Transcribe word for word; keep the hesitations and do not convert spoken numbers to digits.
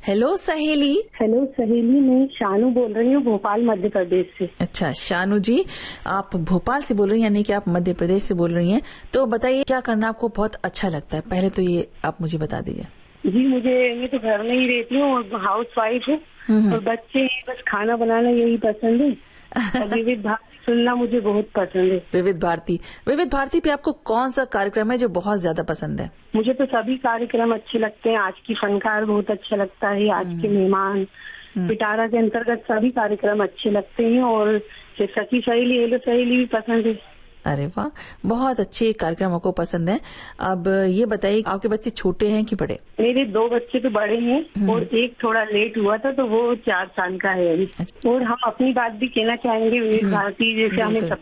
Hello सहेली। Hello सहेली, मैं शानू बोल रही हूँ भोपाल मध्य प्रदेश से। अच्छा शानू जी, आप भोपाल से बोल रही हैं, यानी कि आप मध्य प्रदेश से बोल रही हैं। तो बताइए क्या करना आपको बहुत अच्छा लगता है, पहले तो ये आप मुझे बता दीजिए। जी मुझे, मैं तो घर में ही रहती हूँ और हाउस वाइफ हूँ और बच्चे हैं, बस खाना बनाना यही पसंद है। विविध भारती सुनना मुझे बहुत पसंद है। विविध भारती विविध भारती पे आपको कौन सा कार्यक्रम है जो बहुत ज्यादा पसंद है? मुझे तो सभी कार्यक्रम अच्छे लगते हैं। आज की फनकार बहुत अच्छा लगता है, आज के मेहमान, पिटारा के अंतर्गत सभी कार्यक्रम अच्छे लगते हैं और सखी सहेली हेलो सहेली भी पसंद है। अरे वाह, बहुत अच्छे कार्यक्रम आपको पसंद है। अब ये बताइए, आपके बच्चे छोटे हैं कि बड़े? मेरे दो बच्चे तो बड़े हैं और एक थोड़ा लेट हुआ था, तो वो चार साल का है अभी। और हम अपनी बात भी कहना चाहेंगे, विविध भारती जैसे हमें